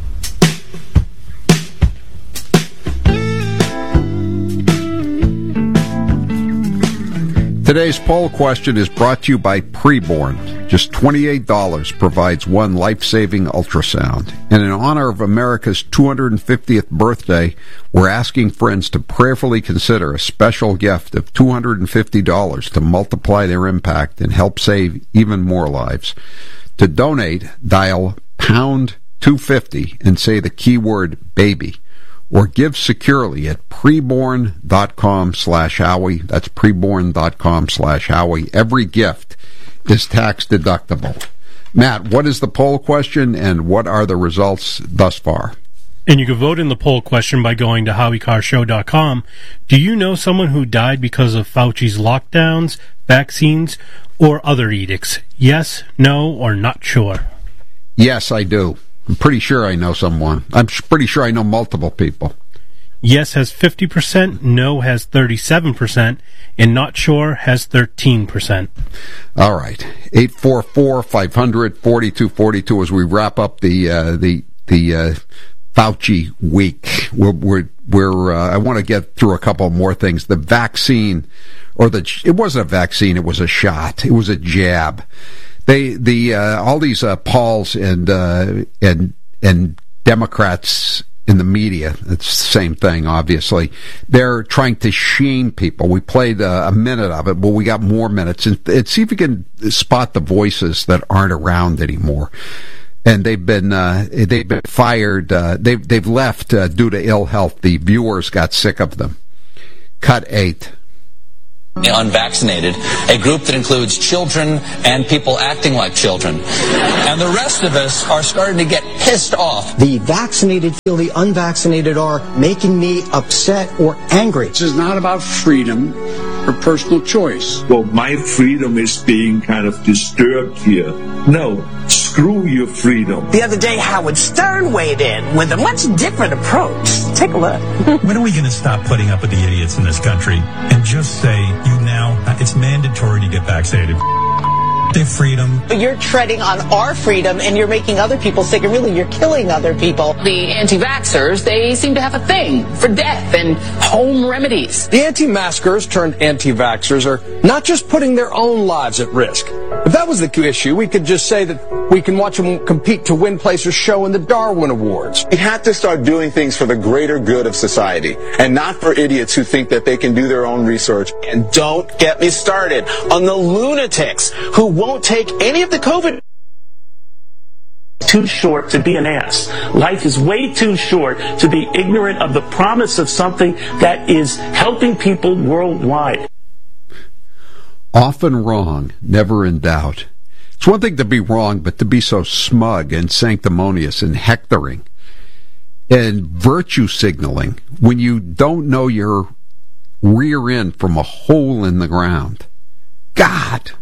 Today's poll question is brought to you by Preborn. Just twenty-eight dollars provides one life-saving ultrasound. And in honor of America's two hundred fiftieth birthday, we're asking friends to prayerfully consider a special gift of two hundred fifty dollars to multiply their impact and help save even more lives. To donate, dial pound two fifty and say the keyword baby. Or give securely at preborn.com slash Howie. That's preborn.com slash Howie. Every gift is tax deductible. Matt, what is the poll question and what are the results thus far? And you can vote in the poll question by going to howie carr show dot com. Do you know someone who died because of Fauci's lockdowns, vaccines, or other edicts? Yes, no, or not sure? Yes, I do. I'm pretty sure I know someone. I'm pretty sure I know multiple people. Yes has fifty percent, no has thirty-seven percent, and not sure has thirteen percent. All right. eight four four, five hundred, forty-two forty-two as we wrap up the uh, the the uh, Fauci week. We're, we're, we're uh, I want to get through a couple more things. The vaccine, or the it wasn't a vaccine, it was a shot. It was a jab. They the uh, all these uh, Pauls and uh, and and Democrats in the media, it's the same thing, obviously. They're trying to shame people. We played uh, a minute of it, but we got more minutes. And, and see if we can spot the voices that aren't around anymore. And they've been uh, they've been fired. Uh, they've they've left uh, due to ill health. The viewers got sick of them. Cut eight. The unvaccinated, a group that includes children and people acting like children. And the rest of us are starting to get pissed off. The vaccinated feel the unvaccinated are making me upset or angry. This is not about freedom or personal choice. Well, my freedom is being kind of disturbed here. No, screw your freedom. The other day, Howard Stern weighed in with a much different approach. Take a look. When are we going to stop putting up with the idiots in this country and just say, you now, it's mandatory to get vaccinated? Their freedom. You're treading on our freedom and you're making other people sick, and really you're killing other people. The anti-vaxxers, they seem to have a thing for death and home remedies. The anti-maskers turned anti-vaxxers are not just putting their own lives at risk. If that was the issue, we could just say that we can watch them compete to win place or show in the Darwin Awards. We have to start doing things for the greater good of society and not for idiots who think that they can do their own research. And don't get me started on the lunatics who won't take any of the COVID. Too short to be an ass. Life is way too short to be ignorant of the promise of something that is helping people worldwide. Often wrong, never in doubt. It's one thing to be wrong, but to be so smug and sanctimonious and hectoring and virtue signaling when you don't know your rear end from a hole in the ground. God,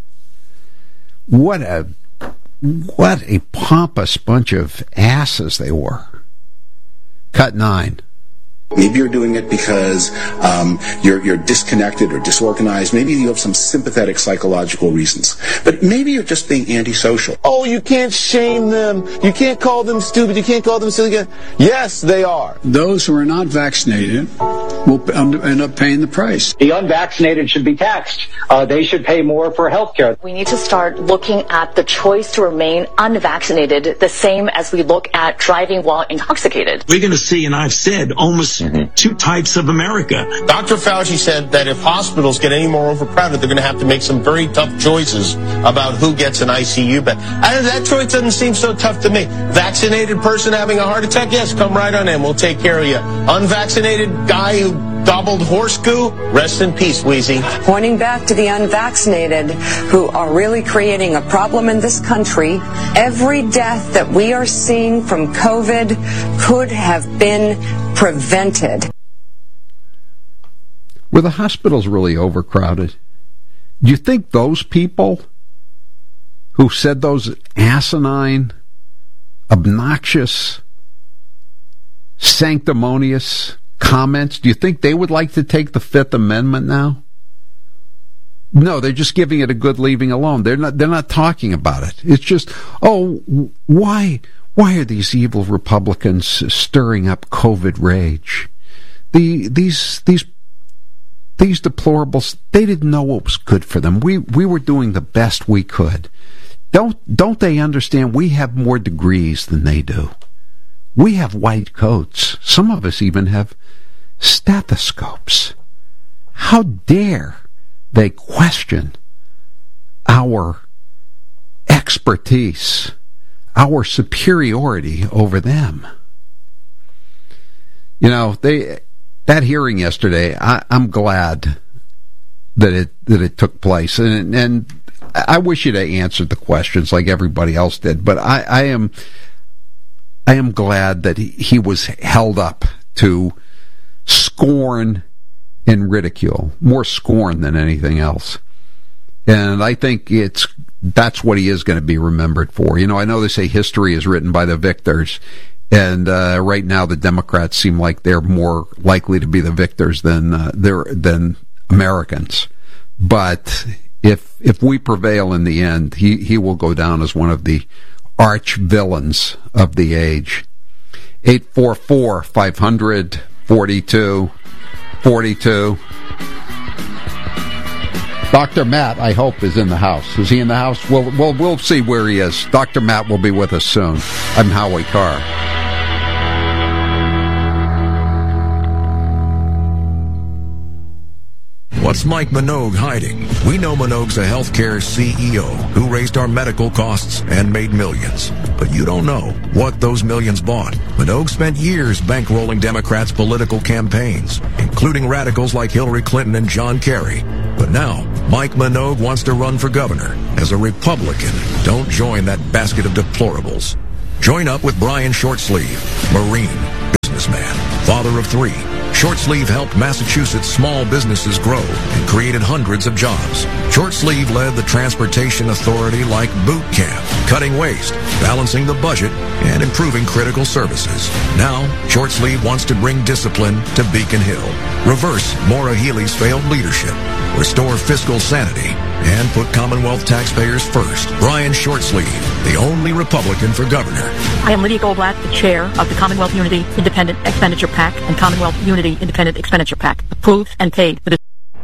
what a what a pompous bunch of asses they were. Cut nine. Maybe you're doing it because um, you're, you're disconnected or disorganized. Maybe you have some sympathetic psychological reasons. But maybe you're just being antisocial. Oh, you can't shame them. You can't call them stupid. You can't call them silly. Yes, they are. Those who are not vaccinated will end up paying the price. The unvaccinated should be taxed. Uh, they should pay more for health care. We need to start looking at the choice to remain unvaccinated the same as we look at driving while intoxicated. We're going to see, and I've said, almost Mm-hmm. two types of America. Doctor Fauci said that if hospitals get any more overcrowded, they're going to have to make some very tough choices about who gets an I C U bed. And that choice doesn't seem so tough to me. Vaccinated person having a heart attack, yes, come right on in. We'll take care of you. Unvaccinated guy who gobbled horse goo, rest in peace, Wheezy. Pointing back to the unvaccinated who are really creating a problem in this country, every death that we are seeing from COVID could have been prevented. Were the hospitals really overcrowded? Do you think those people who said those asinine, obnoxious, sanctimonious comments, do you think they would like to take the Fifth Amendment now? No, they're just giving it a good leaving alone. They're not they're not talking about it. It's just, oh, why why are these evil Republicans stirring up COVID rage? The these these these deplorables, they didn't know what was good for them. We we were doing the best we could. Don't don't they understand we have more degrees than they do? We have white coats. Some of us even have stethoscopes. How dare they question our expertise, our superiority over them? You know, they that hearing yesterday, I, I'm glad that it that it took place, and and I wish you'd have answered the questions like everybody else did, but I, I am I am glad that he, he was held up to scorn and ridicule, more scorn than anything else. And I think it's that's what he is going to be remembered for. You know, I know they say history is written by the victors, and uh, right now the Democrats seem like they're more likely to be the victors than uh, they're than Americans. But if if we prevail in the end, he, he will go down as one of the arch villains of the age. eight four four, five hundred, forty-two forty-two. Doctor Matt, I hope, is in the house. Is he in the house? We'll, we'll, we'll see where he is. Doctor Matt will be with us soon. I'm Howie Carr. What's Mike Minogue hiding? We know Minogue's a healthcare C E O who raised our medical costs and made millions. But you don't know what those millions bought. Minogue spent years bankrolling Democrats' political campaigns, including radicals like Hillary Clinton and John Kerry. But now, Mike Minogue wants to run for governor. As a Republican, don't join that basket of deplorables. Join up with Brian Shortsleeve, Marine, businessman, father of three. Shortsleeve helped Massachusetts small businesses grow and created hundreds of jobs. Shortsleeve led the Transportation Authority like boot camp, cutting waste, balancing the budget, and improving critical services. Now, Shortsleeve wants to bring discipline to Beacon Hill, reverse Maura Healey's failed leadership, restore fiscal sanity, and put Commonwealth taxpayers first. Brian Shortsleeve, the only Republican for governor. I am Lydia Goldblatt, the chair of the Commonwealth Unity Independent Expenditure PAC and Commonwealth Unity Independent Expenditure PAC, approved and paid for this.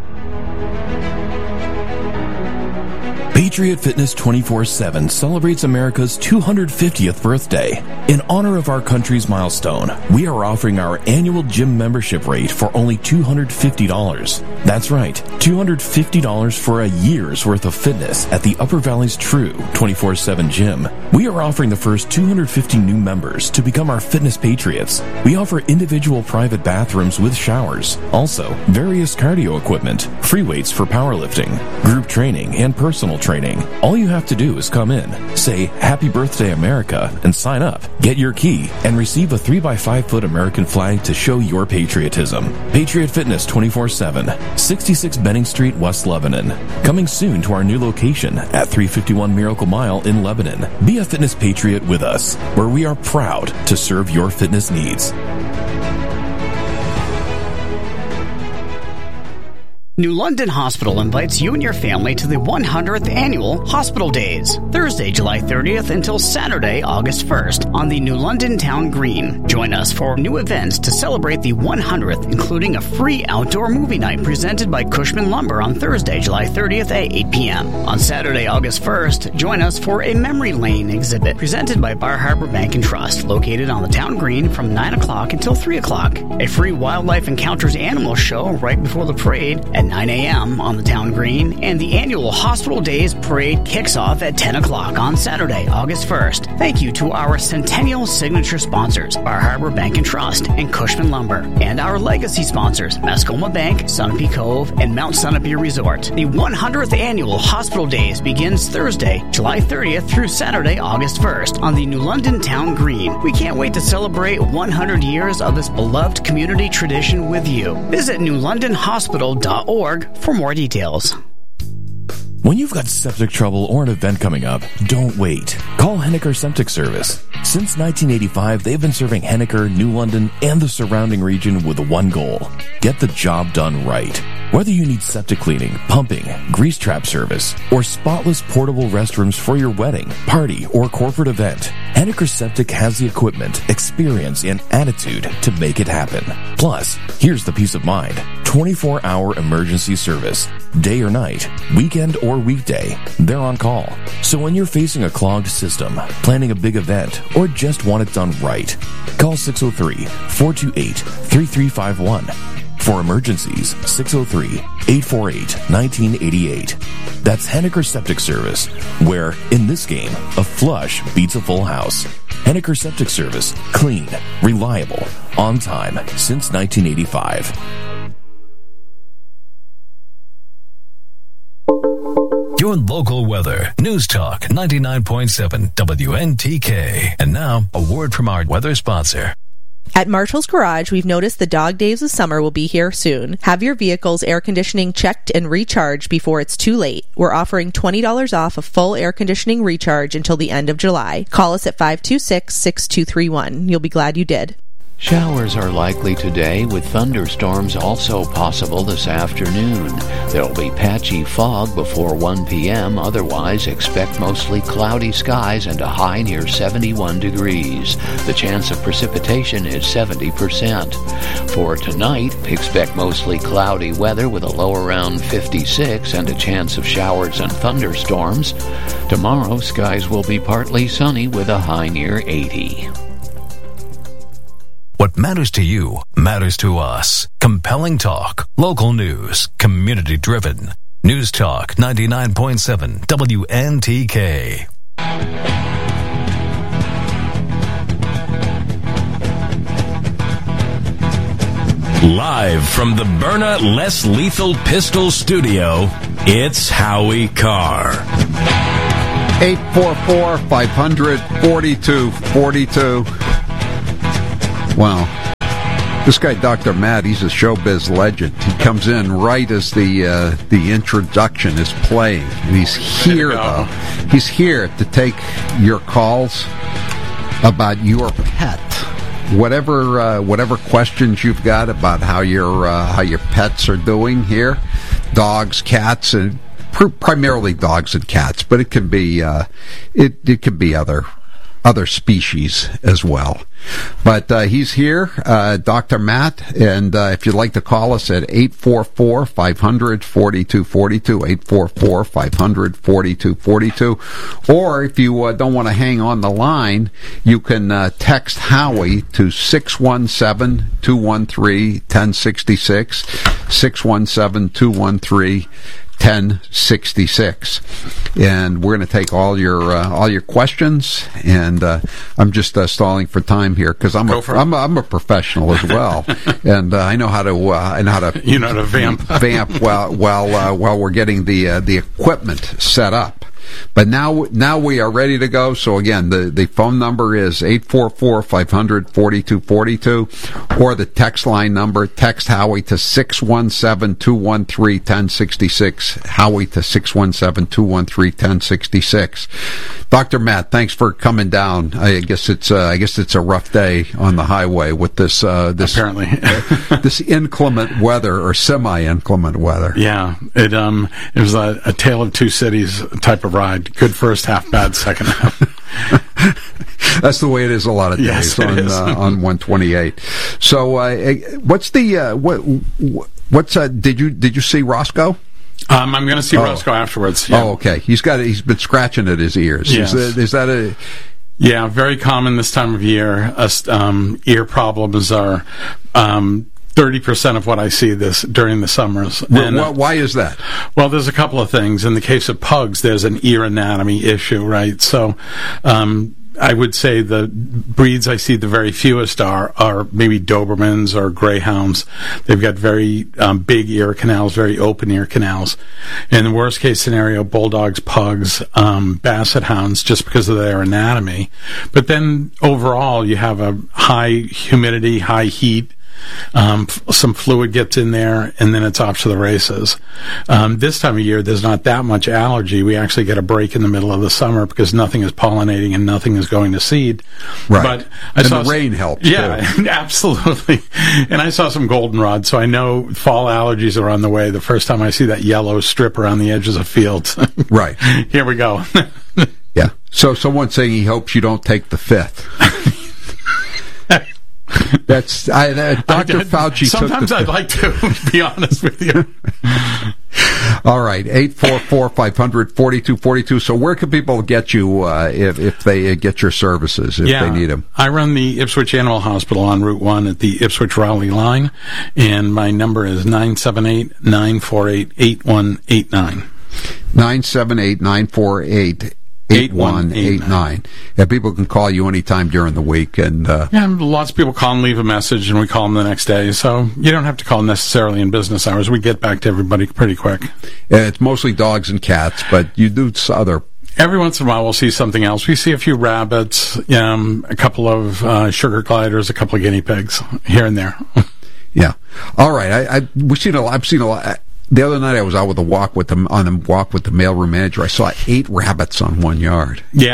Patriot Fitness twenty-four seven celebrates America's two hundred fiftieth birthday. In honor of our country's milestone, we are offering our annual gym membership rate for only two hundred fifty dollars. That's right, two hundred fifty dollars for a year's worth of fitness at the Upper Valley's true twenty-four seven gym. We are offering the first two hundred fifty new members to become our fitness patriots. We offer individual private bathrooms with showers. Also, various cardio equipment, free weights for powerlifting, group training, and personal training. All you have to do is come in, say Happy Birthday America, and sign up. Get your key and receive a three by five foot American flag to show your patriotism. Patriot Fitness twenty-four seven, sixty-six Benning Street, West Lebanon. Coming soon to our new location at three fifty-one Miracle Mile in Lebanon. Be a fitness patriot with us, where we are proud to serve your fitness needs. New London Hospital invites you and your family to the one hundredth Annual Hospital Days, Thursday, July thirtieth until Saturday, August first, on the New London Town Green. Join us for new events to celebrate the one hundredth, including a free outdoor movie night presented by Cushman Lumber on Thursday, July thirtieth at eight p.m. On Saturday, August first, join us for a Memory Lane exhibit presented by Bar Harbor Bank and Trust, located on the Town Green from nine o'clock until three o'clock. A free Wildlife Encounters animal show right before the parade at nine a.m. on the Town Green, and the annual Hospital Days Parade kicks off at ten o'clock on Saturday, August first. Thank you to our Centennial Signature sponsors, Bar Harbor Bank and Trust and Cushman Lumber, and our legacy sponsors, Mascoma Bank, Sunapee Cove, and Mount Sunapee Resort. The one hundredth Annual Hospital Days begins Thursday, July thirtieth through Saturday, August first on the New London Town Green. We can't wait to celebrate one hundred years of this beloved community tradition with you. Visit new london hospital dot org for more details. When you've got septic trouble or an event coming up, don't wait. Call Henniker Septic Service. Since nineteen eighty-five, they've been serving Henniker, New London, and the surrounding region with one goal: get the job done right. Whether you need septic cleaning, pumping, grease trap service, or spotless portable restrooms for your wedding, party, or corporate event, Henniker Septic has the equipment, experience, and attitude to make it happen. Plus, here's the peace of mind: twenty-four hour emergency service. Day or night, weekend or weekday, they're on call. So when you're facing a clogged system, planning a big event, or just want it done right, call six oh three, four two eight, three three five one. For emergencies, six oh three, eight four eight, one nine eight eight. That's Henniker Septic Service, where, in this game, a flush beats a full house. Henniker Septic Service, clean, reliable, on time, since nineteen eighty-five. Your local weather. News Talk ninety-nine point seven W N T K. And now, a word from our weather sponsor. At Marshall's Garage, we've noticed the dog days of summer will be here soon. Have your vehicle's air conditioning checked and recharged before it's too late. We're offering twenty dollars off a full air conditioning recharge until the end of July. Call us at five two six, six two three one. You'll be glad you did. Showers are likely today, with thunderstorms also possible this afternoon. There'll be patchy fog before one p.m. Otherwise, expect mostly cloudy skies and a high near seventy-one degrees. The chance of precipitation is seventy percent. For tonight, expect mostly cloudy weather with a low around fifty-six and a chance of showers and thunderstorms. Tomorrow, skies will be partly sunny with a high near eighty. What matters to you matters to us. Compelling talk, local news, community driven. News Talk ninety-nine point seven W N T K. Live from the Byrna Less Lethal Pistol Studio, it's Howie Carr. eight four four, five hundred, forty-two forty-two. Wow. This guy, Doctor Matt, he's a showbiz legend. He comes in right as the uh, the introduction is playing. And he's here, though. He's here to take your calls about your pet. Whatever uh, whatever questions you've got about how your uh, how your pets are doing here, dogs, cats, and pr- primarily dogs and cats, but it can be uh, it it can be other other species as well. But uh, he's here, uh, Doctor Matt, and uh, if you'd like to call us at eight four four, five hundred, forty-two forty-two, eight four four, five hundred, forty-two forty-two, or if you uh, don't want to hang on the line, you can uh, text Howie to six one seven, two one three, one oh six six, six one seven, two one three, ten sixty-six, and we're going to take all your uh, all your questions. And uh, I'm just uh, stalling for time here because I'm a, I'm a I'm a professional as well, and uh, I know how to uh, I know how to you know how to vamp vamp while while uh, while we're getting the uh, the equipment set up. But now, now we are ready to go. So again, the, the phone number is eight four four, five hundred, forty-two forty-two, or the text line number, text Howie to six one seven, two one three, one oh six six, Howie to six one seven, two one three, one oh six six. Doctor Matt, thanks for coming down. I guess it's, uh, I guess it's a rough day on the highway with this, uh, this, apparently, this inclement weather or semi-inclement weather. Yeah. It, um, it was a, a tale of two cities type of ride. Good first half, bad second half. That's the way it is a lot of days yes, on uh, on one twenty-eight. So, uh, what's the uh, what what's uh, did you did you see Roscoe? Um, I'm going to see oh. Roscoe afterwards. Yeah. Oh, okay. He's got he's been scratching at his ears. Yes. Is, that, is that a yeah? Very common this time of year. Uh, um, ear problems are. Um, thirty percent of what I see this during the summers. And, uh, why is that? Well, there's a couple of things. In the case of pugs, there's an ear anatomy issue, right? So, um, I would say the breeds I see the very fewest are are maybe Dobermans or Greyhounds. They've got very um, big ear canals, very open ear canals. In the worst case scenario, Bulldogs, Pugs, um, Basset Hounds, just because of their anatomy. But then overall, you have a high humidity, high heat. Um, f- some fluid gets in there, and then it's off to the races. Um, this time of year, there's not that much allergy. We actually get a break in the middle of the summer because nothing is pollinating and nothing is going to seed. Right. But I and saw the rain helps. Yeah, too. Absolutely. And I saw some goldenrod, so I know fall allergies are on the way. The first time I see that yellow strip around the edges of fields. Right. Here we go. Yeah. So someone's saying he hopes you don't take the fifth. That's I, uh, Doctor I, Fauci. Sometimes took the, I'd like to be honest with you. All right, eight four four, five hundred, forty-two forty-two. So where can people get you uh, if if they uh, get your services if yeah, they need them? I run the Ipswich Animal Hospital on Route One at the Ipswich Raleigh line, and my number is nine seven eight, nine four eight, eight one eight nine. Nine seven eight nine four eight. eight one eight nine. Yeah, people can call you anytime during the week. And uh, yeah, lots of people call and leave a message, and we call them the next day. So you don't have to call necessarily in business hours. We get back to everybody pretty quick. It's mostly dogs and cats, but you do other. Every once in a while, we'll see something else. We see a few rabbits, um, a couple of uh, sugar gliders, a couple of guinea pigs here and there. Yeah. All right. I, I we've seen a lot. I've seen a lot. The other night I was out with a walk with them on a walk with the mailroom manager. I saw eight rabbits on one yard. Yeah,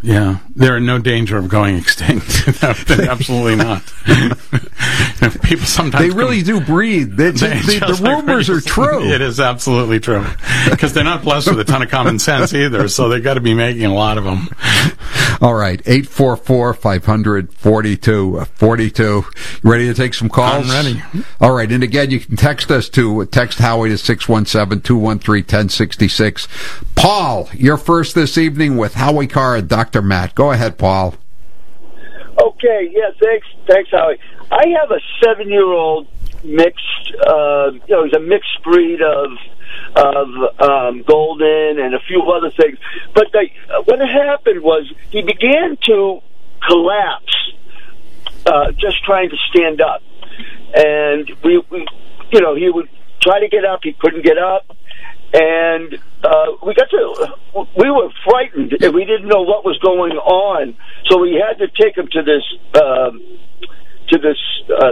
Yeah, they're in no danger of going extinct. Absolutely not. People sometimes they really do breathe. They, they, they, the rumors like, are true. It is absolutely true because they're not blessed with a ton of common sense either. So they got to be making a lot of them. All right, eight four four, five hundred, forty-two forty-two. You ready to take some calls? I'm ready. All right, and again, you can text us to text Howie to six one seven, two one three, one zero six six. Paul, you're first this evening with Howie Carr and Doctor Matt. Go ahead, Paul. Okay, yeah, thanks, thanks, Howie. I have a seven-year-old mixed, uh, you know, he's a mixed breed of of um, golden and a few other things. But they, what happened was he began to collapse, uh, just trying to stand up, and we, we, you know, he would try to get up, he couldn't get up. And uh, we got to, we were frightened, and we didn't know what was going on. So we had to take him to this, um, to this uh,